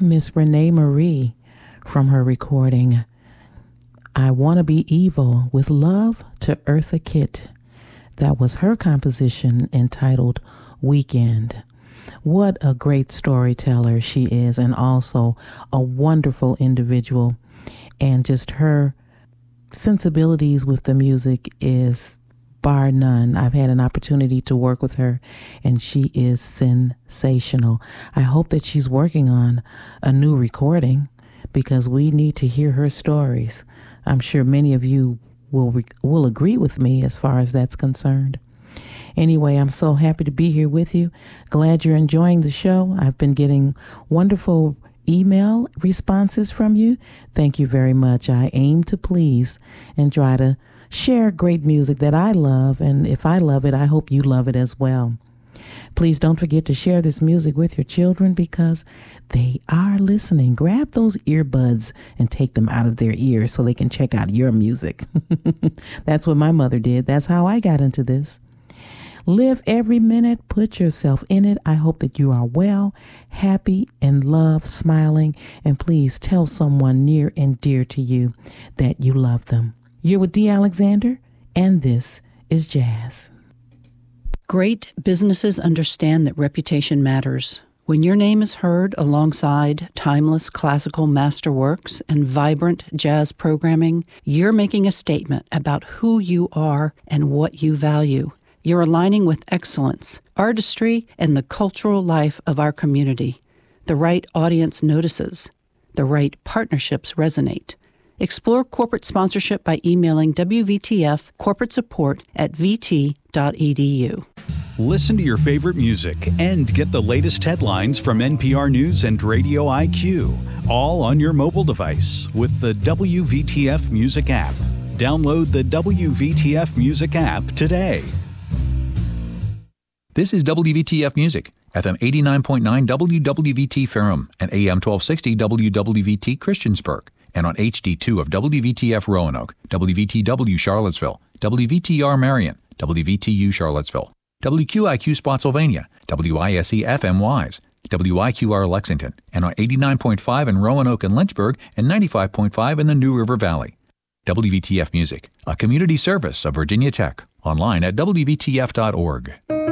Miss Renee Marie from her recording, I Want to Be Evil with Love to Eartha Kitt. That was her composition entitled Weekend. What a great storyteller she is, and also a wonderful individual. And just her sensibilities with the music is bar none. I've had an opportunity to work with her, and she is sensational. I hope that she's working on a new recording because we need to hear her stories. I'm sure many of you will agree with me as far as that's concerned. Anyway, I'm so happy to be here with you. Glad you're enjoying the show. I've been getting wonderful email responses from you. Thank you very much. I aim to please and try to share great music that I love, and if I love it, I hope you love it as well. Please don't forget to share this music with your children because they are listening. Grab those earbuds and take them out of their ears so they can check out your music. That's what my mother did. That's how I got into this. Live every minute, put yourself in it. I hope that you are well, happy, and love, smiling, and please tell someone near and dear to you that you love them. You're with Dee Alexander, and this is Jazz. Great businesses understand that reputation matters. When your name is heard alongside timeless classical masterworks and vibrant jazz programming, you're making a statement about who you are and what you value. You're aligning with excellence, artistry, and the cultural life of our community. The right audience notices. The right partnerships resonate. Explore corporate sponsorship by emailing WVTF corporate support at vt.edu. Listen to your favorite music and get the latest headlines from NPR News and Radio IQ, all on your mobile device with the WVTF Music app. Download the WVTF Music app today. This is WVTF Music, FM 89.9 WWVT Ferrum and AM 1260 WWVT Christiansburg, and on HD2 of WVTF Roanoke, WVTW Charlottesville, WVTR Marion, WVTU Charlottesville, WQIQ Spotsylvania, WISE FM Wise, WIQR Lexington, and on 89.5 in Roanoke and Lynchburg and 95.5 in the New River Valley. WVTF Music, a community service of Virginia Tech, online at WVTF.org.